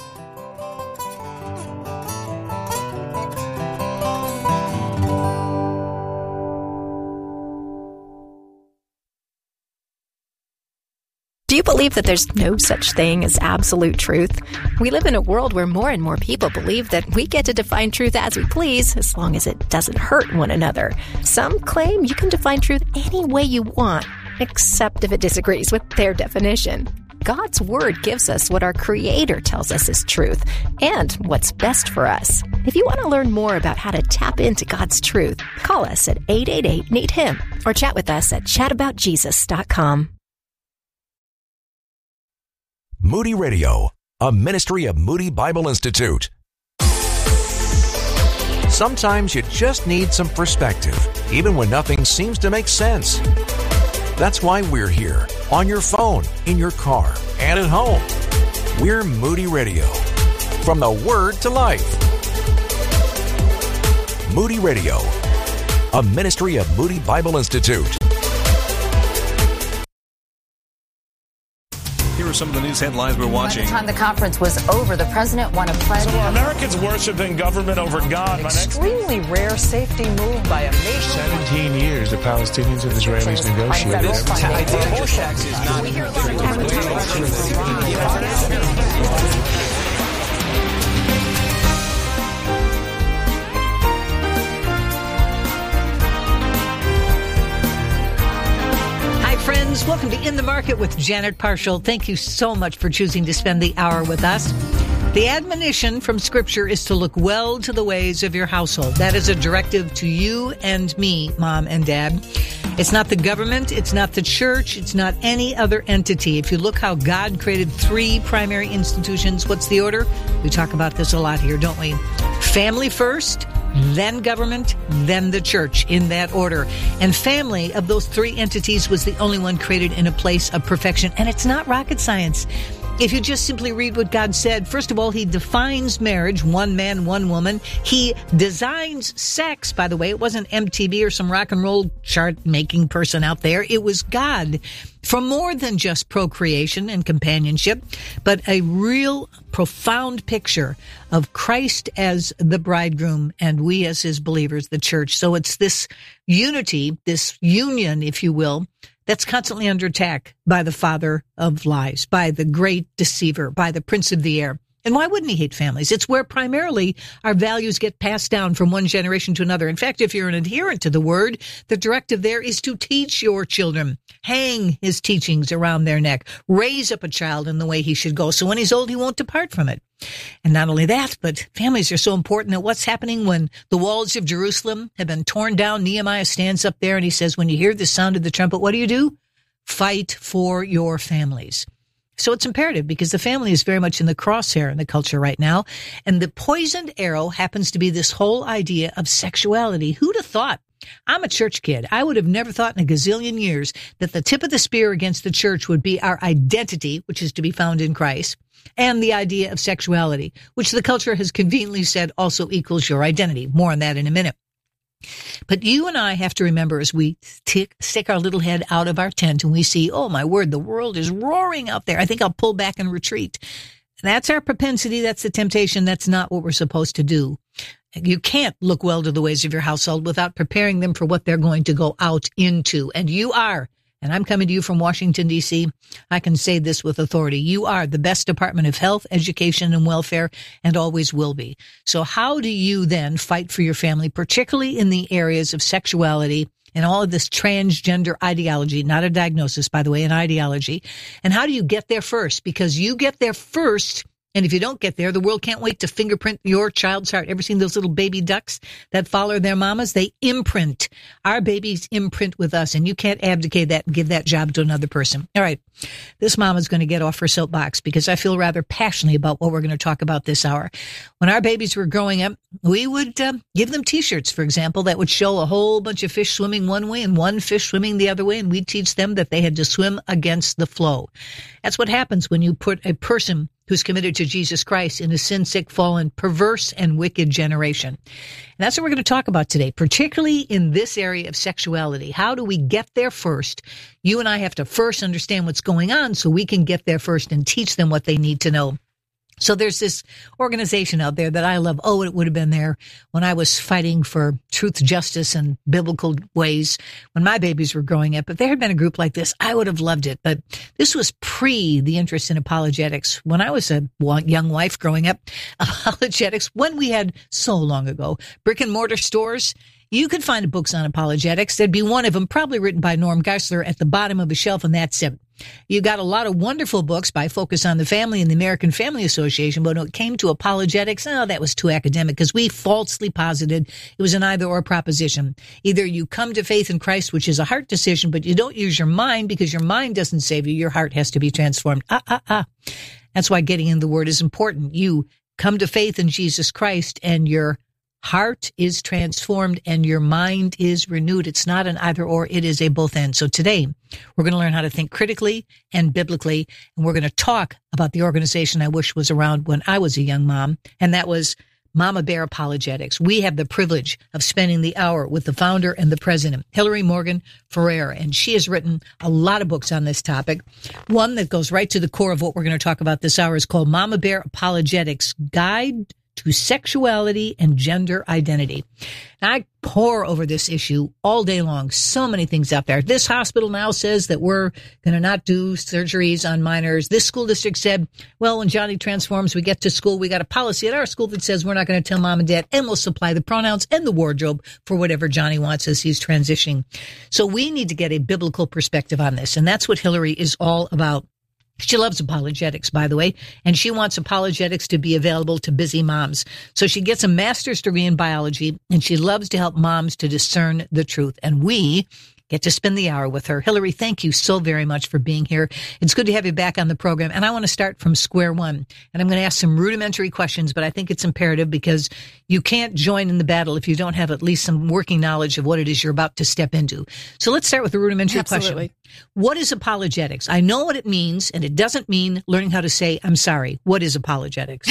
Speaker 3: Do you believe that there's no such thing as absolute truth? We live in a world where more and more people believe that we get to define truth as we please, as long as it doesn't hurt one another. Some claim you can define truth any way you want, except if it disagrees with their definition. God's Word gives us what our Creator tells us is truth, and what's best for us. If you want to learn more about how to tap into God's truth, call us at eight eight eight, need him, or chat with us at chat about jesus dot com.
Speaker 22: Moody Radio, a ministry of Moody Bible Institute. Sometimes you just need some perspective, even when nothing seems to make sense. That's why we're here, on your phone, in your car, and at home. We're Moody Radio, from the Word to life. Moody Radio, a ministry of Moody Bible Institute.
Speaker 23: Here are some of the news headlines we're watching.
Speaker 24: By the time the conference was over, the president won a pledge.
Speaker 23: So Americans worshiping government over God.
Speaker 24: Extremely rare safety move by a nation.
Speaker 23: seventeen years the Palestinians and Israelis negotiated.
Speaker 25: Friends, welcome to In the Market with Janet Parshall. Thank you so much for choosing to spend the hour with us. The admonition from Scripture is to look well to the ways of your household. That is a directive to you and me, Mom and Dad. It's not the government, it's not the church, it's not any other entity. If you look how God created three primary institutions, what's the order? We talk about this a lot here, don't we? Family first, then government, then the church, in that order. And family, of those three entities, was the only one created in a place of perfection. And it's not rocket science. If you just simply read what God said, first of all, he defines marriage, one man, one woman. He designs sex, by the way. It wasn't M T V or some rock and roll chart-making person out there. It was God, for more than just procreation and companionship, but a real profound picture of Christ as the bridegroom and we as his believers, the church. So it's this unity, this union, if you will, that's constantly under attack by the father of lies, by the great deceiver, by the prince of the air. And why wouldn't he hate families? It's where primarily our values get passed down from one generation to another. In fact, if you're an adherent to the word, the directive there is to teach your children, hang his teachings around their neck, raise up a child in the way he should go. So when he's old, he won't depart from it. And not only that, but families are so important that what's happening when the walls of Jerusalem have been torn down, Nehemiah stands up there and he says, when you hear the sound of the trumpet, what do you do? Fight for your families. So it's imperative because the family is very much in the crosshair in the culture right now. And the poisoned arrow happens to be this whole idea of sexuality. Who'd have thought? I'm a church kid. I would have never thought in a gazillion years that the tip of the spear against the church would be our identity, which is to be found in Christ, and the idea of sexuality, which the culture has conveniently said also equals your identity. More on that in a minute. But you and I have to remember as we t- stick our little head out of our tent and we see, oh, my word, the world is roaring out there. I think I'll pull back and retreat. That's our propensity. That's the temptation. That's not what we're supposed to do. You can't look well to the ways of your household without preparing them for what they're going to go out into. And you are. And I'm coming to you from Washington, D C I can say this with authority. You are the best Department of Health, Education, and Welfare, and always will be. So how do you then fight for your family, particularly in the areas of sexuality and all of this transgender ideology, not a diagnosis, by the way, an ideology? And how do you get there first? Because you get there first. And if you don't get there, the world can't wait to fingerprint your child's heart. Ever seen those little baby ducks that follow their mamas? They imprint. Our babies imprint with us, and you can't abdicate that and give that job to another person. All right. This mama's going to get off her soapbox because I feel rather passionately about what we're going to talk about this hour. When our babies were growing up, we would uh, give them T-shirts, for example, that would show a whole bunch of fish swimming one way and one fish swimming the other way, and we'd teach them that they had to swim against the flow. That's what happens when you put a person who's committed to Jesus Christ in a sin-sick, fallen, perverse, and wicked generation. And that's what we're going to talk about today, particularly in this area of sexuality. How do we get there first? You and I have to first understand what's going on so we can get there first and teach them what they need to know. So there's this organization out there that I love. Oh, it would have been there when I was fighting for truth, justice, and biblical ways when my babies were growing up. If there had been a group like this, I would have loved it. But this was pre the interest in apologetics. When I was a young wife growing up, apologetics, when we had so long ago, brick and mortar stores, you could find books on apologetics. There'd be one of them probably written by Norm Geisler at the bottom of a shelf, and that's it. You got a lot of wonderful books by Focus on the Family and the American Family Association, but when it came to apologetics, oh, that was too academic because we falsely posited it was an either-or proposition. Either you come to faith in Christ, which is a heart decision, but you don't use your mind because your mind doesn't save you. Your heart has to be transformed. Ah, ah, ah. That's why getting in the Word is important. You come to faith in Jesus Christ and your heart is transformed and your mind is renewed. It's not an either or, it is a both and. So today we're going to learn how to think critically and biblically, and we're going to talk about the organization I wish was around when I was a young mom, and that was Mama Bear Apologetics. We have the privilege of spending the hour with the founder and the president, Hillary Morgan Ferrer, and she has written a lot of books on this topic. One that goes right to the core of what we're going to talk about this hour is called Mama Bear Apologetics Guide to Sexuality and Gender Identity. Now, I pore over this issue all day long. So many things out there. This hospital now says that we're going to not do surgeries on minors. This school district said, well, when Johnny transforms, we get to school, we got a policy at our school that says we're not going to tell mom and dad, and we'll supply the pronouns and the wardrobe for whatever Johnny wants as he's transitioning. So we need to get a biblical perspective on this, and that's what Hillary is all about. She loves apologetics, by the way, and she wants apologetics to be available to busy moms. So she gets a master's degree in biology, and she loves to help moms to discern the truth. And we get to spend the hour with her. Hillary, thank you so very much for being here. It's good to have you back on the program. And I want to start from square one. And I'm going to ask some rudimentary questions, but I think it's imperative because you can't join in the battle if you don't have at least some working knowledge of what it is you're about to step into. So let's start with the rudimentary
Speaker 4: Absolutely.
Speaker 25: question. What is apologetics? I know what it means, and it doesn't mean learning how to say, I'm sorry. What is apologetics?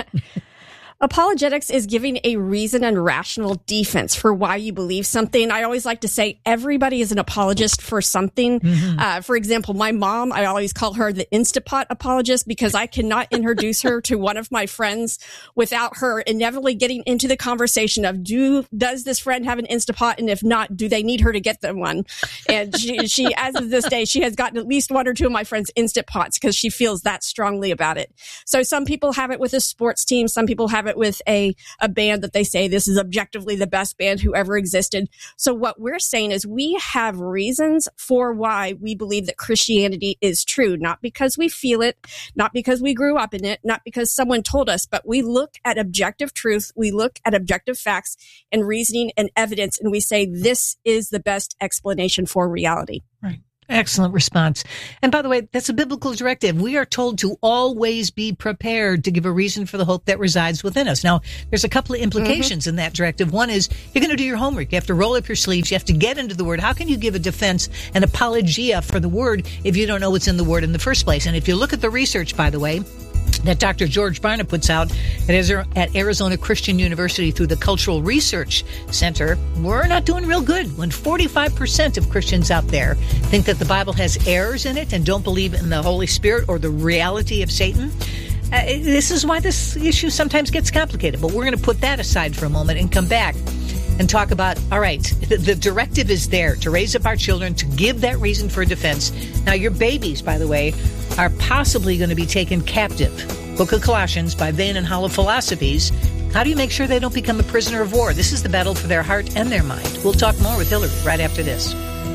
Speaker 4: Apologetics is giving a reason and rational defense for why you believe something. I always like to say everybody is an apologist for something. Mm-hmm. Uh, for example, my mom, I always call her the Instapot apologist because I cannot introduce her to one of my friends without her inevitably getting into the conversation of, do does this friend have an Instapot? And if not, do they need her to get them one? And she, she as of this day, she has gotten at least one or two of my friends Instant Pots because she feels that strongly about it. So some people have it with a sports team. Some people have it with a, a band that they say this is objectively the best band who ever existed. So what we're saying is we have reasons for why we believe that Christianity is true, not because we feel it, not because we grew up in it, not because someone told us, but we look at objective truth, we look at objective facts and reasoning and evidence, and we say this is the best explanation for reality.
Speaker 25: Right. Excellent response. And by the way, that's a biblical directive. We are told to always be prepared to give a reason for the hope that resides within us. Now, there's a couple of implications mm-hmm. in that directive. One is you're going to do your homework. You have to roll up your sleeves. You have to get into the Word. How can you give a defense, an apologia for the Word if you don't know what's in the Word in the first place? And if you look at the research, by the way, that Doctor George Barna puts out at Arizona Christian University through the Cultural Research Center, we're not doing real good when forty-five percent of Christians out there think that the Bible has errors in it and don't believe in the Holy Spirit or the reality of Satan. Uh, this is why this issue sometimes gets complicated, but we're going to put that aside for a moment and come back and talk about, all right, the, the directive is there to raise up our children, to give that reason for defense. Now, your babies, by the way, are possibly going to be taken captive. Book of Colossians by vain and hollow philosophies. How do you make sure they don't become a prisoner of war? This is the battle for their heart and their mind. We'll talk more with Hillary right after this.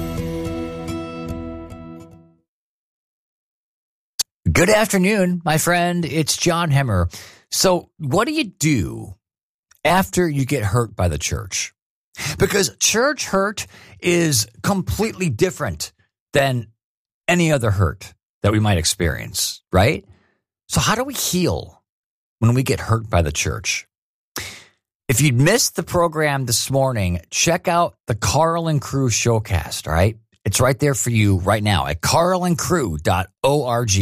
Speaker 10: Good afternoon, my friend. It's John Hemmer. So what do you do after you get hurt by the church? Because church hurt is completely different than any other hurt that we might experience, right? So how do we heal when we get hurt by the church? If you missed the program this morning, check out the Carl and Crew Showcast, all right? It's right there for you right now at carl and crew dot org.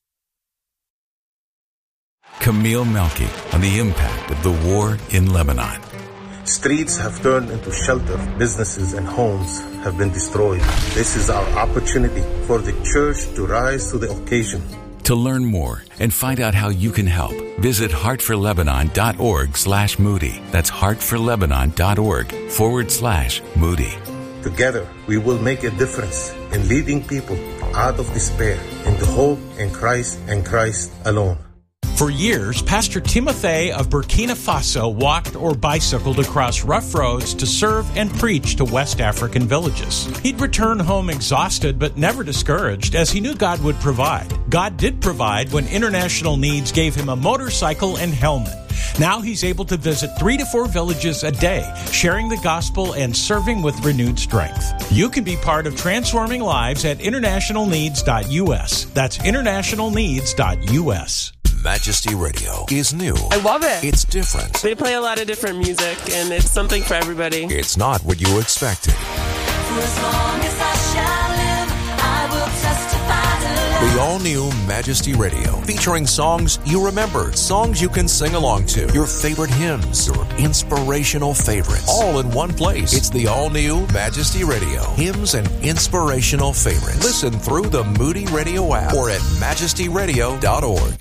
Speaker 5: Camille Melky on the impact of the war in Lebanon.
Speaker 6: Streets have turned into shelter. Businesses and homes have been destroyed. This is our opportunity for the church to rise to the occasion.
Speaker 5: To learn more and find out how you can help, visit heartforlebanon.org slash Moody. That's heartforlebanon.org forward slash Moody.
Speaker 6: Together, we will make a difference in leading people out of despair into hope in Christ and Christ alone.
Speaker 7: For years, Pastor Timothy of Burkina Faso walked or bicycled across rough roads to serve and preach to West African villages. He'd return home exhausted but never discouraged, as he knew God would provide. God did provide when International Needs gave him a motorcycle and helmet. Now he's able to visit three to four villages a day, sharing the gospel and serving with renewed strength. You can be part of transforming lives at international needs dot U S. That's international needs dot U S.
Speaker 22: Majesty Radio is new.
Speaker 8: I love it.
Speaker 22: It's different.
Speaker 8: They play a lot of different music, and it's something for everybody.
Speaker 22: It's not what you expected.
Speaker 26: For as long as I shall live, I will testify to love.
Speaker 22: The all-new Majesty Radio, featuring songs you remember, songs you can sing along to, your favorite hymns, your inspirational favorites, all in one place. It's the all-new Majesty Radio, hymns and inspirational favorites. Listen through the Moody Radio app or at majesty radio dot org.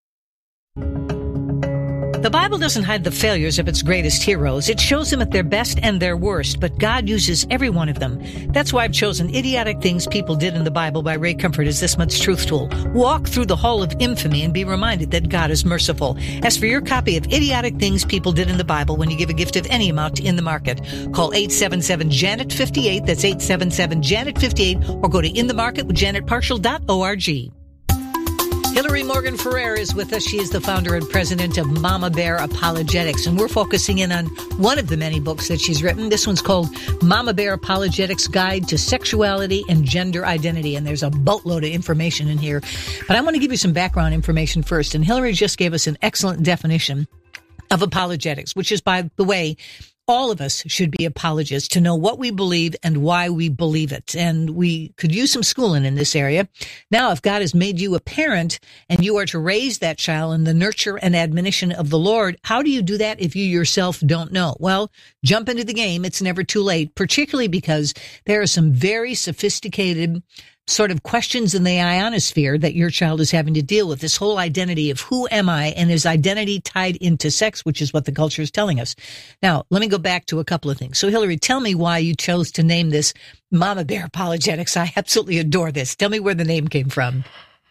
Speaker 25: The Bible doesn't hide the failures of its greatest heroes. It shows them at their best and their worst, but God uses every one of them. That's why I've chosen Idiotic Things People Did in the Bible by Ray Comfort as this month's truth tool. Walk through the hall of infamy and be reminded that God is merciful. As for your copy of Idiotic Things People Did in the Bible when you give a gift of any amount in the market, call eight seven seven Janet fifty-eight. That's eight seven seven Janet fifty-eight, or go to in the market with janet partial dot org. Hillary Morgan Ferrer is with us. She is the founder and president of Mama Bear Apologetics, and we're focusing in on one of the many books that she's written. This one's called Mama Bear Apologetics Guide to Sexuality and Gender Identity, and there's a boatload of information in here. But I want to give you some background information first, and Hillary just gave us an excellent definition of apologetics, which is, by the way, all of us should be apologists to know what we believe and why we believe it. And we could use some schooling in this area. Now, if God has made you a parent and you are to raise that child in the nurture and admonition of the Lord, how do you do that if you yourself don't know? Well, jump into the game. It's never too late, particularly because there are some very sophisticated sort of questions in the ionosphere that your child is having to deal with. This whole identity of who am I, and is identity tied into sex, which is what the culture is telling us. Now, let me go back to a couple of things. So, Hillary, tell me why you chose to name this Mama Bear Apologetics. I absolutely adore this. Tell me where the name came from.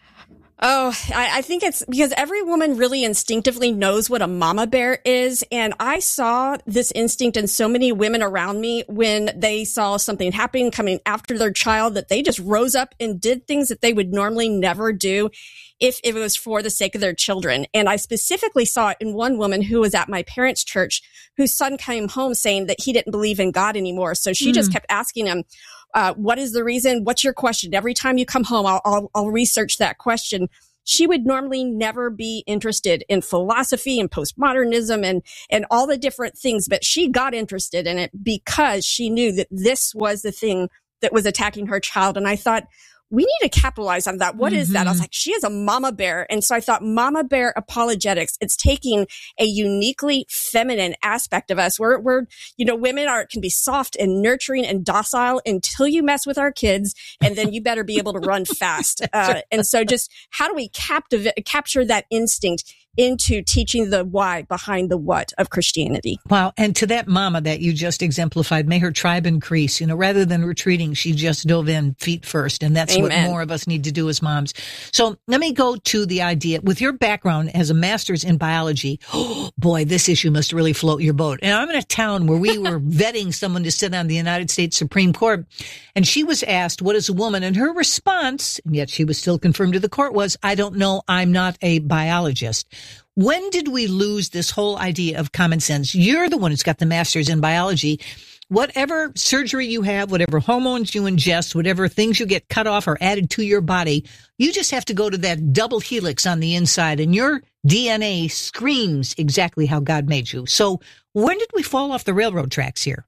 Speaker 4: Oh, I, I think it's because every woman really instinctively knows what a mama bear is. And I saw this instinct in so many women around me when they saw something happening coming after their child, that they just rose up and did things that they would normally never do if, if it was for the sake of their children. And I specifically saw it in one woman who was at my parents' church, whose son came home saying that he didn't believe in God anymore. So she mm. just kept asking him, Uh, what is the reason? What's your question? Every time you come home, I'll, I'll, I'll research that question. She would normally never be interested in philosophy and postmodernism and, and all the different things, but she got interested in it because she knew that this was the thing that was attacking her child. And I thought, we need to capitalize on that. What mm-hmm. is that? I was like, she is a mama bear. And so I thought Mama Bear Apologetics, it's taking a uniquely feminine aspect of us. We're, we're, you know, women are, can be soft and nurturing and docile until you mess with our kids. And then you better be able to run fast. Uh, and so just how do we captivate, capture that instinct into teaching the why behind the what of Christianity?
Speaker 25: Wow. And to that mama that you just exemplified, may her tribe increase. You know, rather than retreating, she just dove in feet first. And that's Amen. What more of us need to do as moms. So let me go to the idea. With your background as a master's in biology, oh boy, this issue must really float your boat. And I'm in a town where we were vetting someone to sit on the United States Supreme Court. And she was asked, what is a woman? And her response, and yet she was still confirmed to the court, was, I don't know. I'm not a biologist. When did we lose this whole idea of common sense? You're the one who's got the master's in biology. Whatever surgery you have, whatever hormones you ingest, whatever things you get cut off or added to your body, you just have to go to that double helix on the inside, and your D N A screams exactly how God made you. So when did we fall off the railroad tracks here?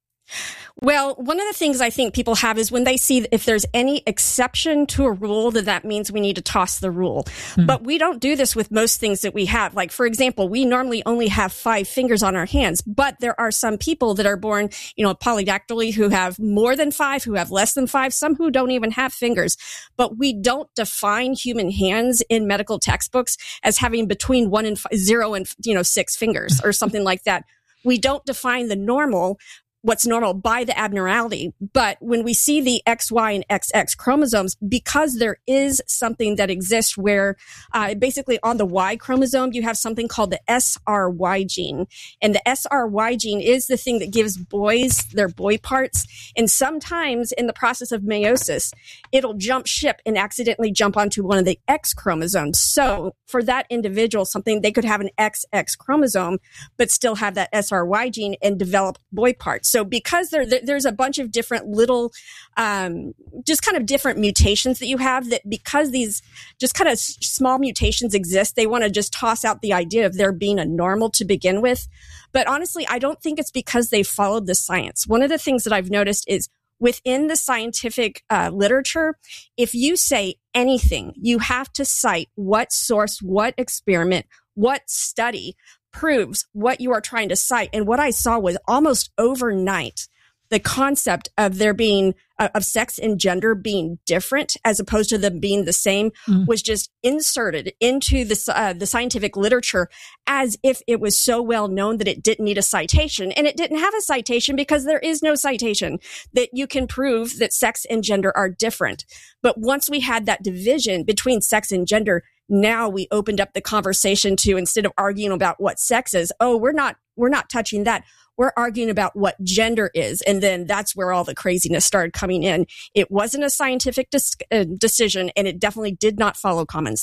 Speaker 4: Well, one of the things I think people have is when they see if there's any exception to a rule, that that means we need to toss the rule. Hmm. But we don't do this with most things that we have. Like, for example, we normally only have five fingers on our hands, but there are some people that are born, you know, polydactyly, who have more than five, who have less than five, some who don't even have fingers. But we don't define human hands in medical textbooks as having between one and five, zero and, you know, six fingers or something like that. We don't define the normal, what's normal, by the abnormality. But when we see the X Y and X X chromosomes, because there is something that exists where uh, basically on the Y chromosome, you have something called the S R Y gene. And the S R Y gene is the thing that gives boys their boy parts. And sometimes in the process of meiosis, it'll jump ship and accidentally jump onto one of the X chromosomes. So for that individual, something, they could have an X X chromosome, but still have that S R Y gene and develop boy parts. So because there, there's a bunch of different little, um, just kind of different mutations that you have, that because these just kind of s- small mutations exist, they want to just toss out the idea of there being a normal to begin with. But honestly, I don't think it's because they followed the science. One of the things that I've noticed is within the scientific uh, literature, if you say anything, you have to cite what source, what experiment, what study proves what you are trying to cite. And what I saw was almost overnight, the concept of there being uh, of sex and gender being different as opposed to them being the same mm. was just inserted into the uh, the scientific literature as if it was so well known that it didn't need a citation. And it didn't have a citation because there is no citation that you can prove that sex and gender are different. But once we had that division between sex and gender, now we opened up the conversation to, instead of arguing about what sex is, oh, we're not, we're not touching that. We're arguing about what gender is. And then that's where all the craziness started coming in. It wasn't a scientific dis- uh, decision, and it definitely did not follow common sense.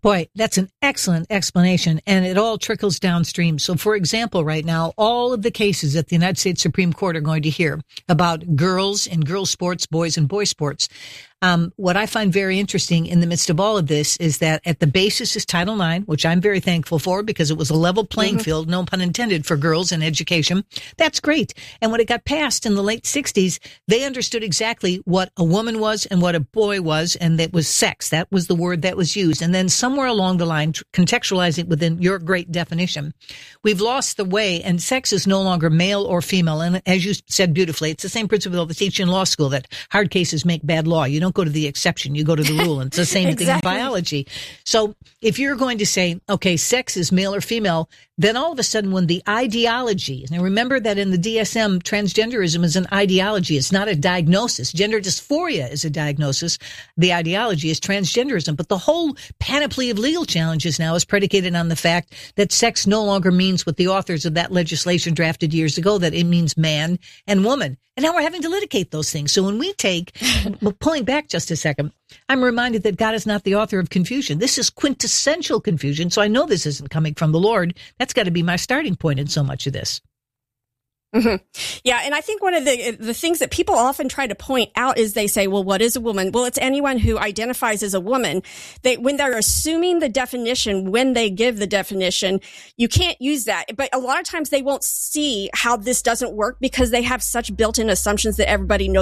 Speaker 25: Boy, that's an excellent explanation, and it all trickles downstream. So, for example, right now, all of the cases that the United States Supreme Court are going to hear about girls and girls sports, boys and boys sports, Um, what I find very interesting in the midst of all of this is that at the basis is Title nine, which I'm very thankful for because it was a level playing
Speaker 4: Mm-hmm.
Speaker 25: field, no pun intended, for girls in education. That's great. And when it got passed in the late sixties, they understood exactly what a woman was and what a boy was, and that was sex. That was the word that was used. And then somewhere along the line, contextualizing it within your great definition, we've lost the way, and sex is no longer male or female. And as you said beautifully, it's the same principle that teach in law school, that hard cases make bad law. You don't go to the exception, you go to the rule, and it's the same
Speaker 4: Exactly.
Speaker 25: thing in biology. So if you're going to say, okay, sex is male or female, then all of a sudden when the ideology, and remember that in the D S M, transgenderism is an ideology, it's not a diagnosis. Gender dysphoria is a diagnosis. The ideology is transgenderism. But the whole panoply of legal challenges now is predicated on the fact that sex no longer means what the authors of that legislation drafted years ago, that it means man and woman. And now we're having to litigate those things. So when we take, pulling back just a second, I'm reminded that God is not the author of confusion. This is quintessential confusion. So I know this isn't coming from the Lord. That's got to be my starting point in so much of this.
Speaker 4: Mm-hmm. Yeah, and I think one of the the things that people often try to point out is they say, well, what is a woman? Well, it's anyone who identifies as a woman. They, when they're assuming the definition, when they give the definition, you can't use that. But a lot of times they won't see how this doesn't work because they have such built-in assumptions that everybody knows